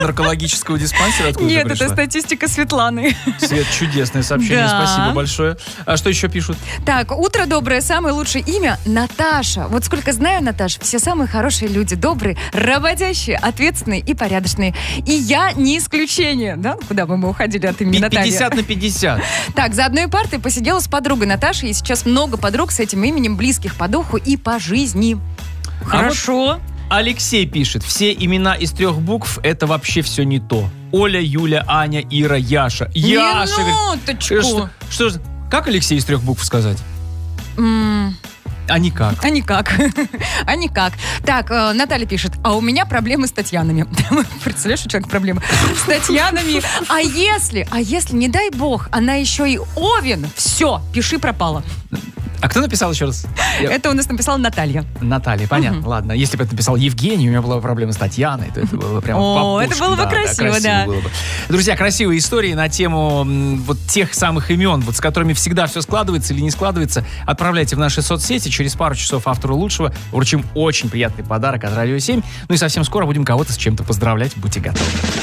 наркологического диспансера? Откуда Нет, ты пришла? это статистика Светланы. Свет, чудесное сообщение, Да. спасибо большое. А что еще пишут? Так, утро доброе, самое лучшее имя Наташа. Вот сколько знаю, Наташа, все самые хорошие люди, добрые, работящие, ответственные и порядочные. И я не исключение, да? Куда бы мы уходили от имени Наталья? 50 на 50. Так, за одной партой посидела с подругой Наташей, и сейчас много подруг с этим именем, близких по духу и по жизни. Хорошо. Алексей пишет, все имена из 3 букв — это вообще все не то. Оля, Юля, Аня, Ира, Яша. Яша! Минуточку. Что ж, как Алексей из 3 букв сказать? А никак. А никак. А никак. Так, Наталья пишет, а у меня проблемы с Татьянами. Представляешь, у человека проблемы с Татьянами. А если, не дай бог, она еще и Овен, все, пиши пропало. А кто написал еще раз? Это у нас написала Наталья. Наталья, понятно. Ладно, если бы это написал Евгений, у меня была проблема с Татьяной, то это было бы прям по это было бы красиво, да. было бы. Друзья, красивые истории на тему вот тех самых имен, вот с которыми всегда все складывается или не складывается. Отправляйте в наши соцсети. Через пару часов автору лучшего вручим очень приятный подарок от Радио 7. Ну и совсем скоро будем кого-то с чем-то поздравлять. Будьте готовы.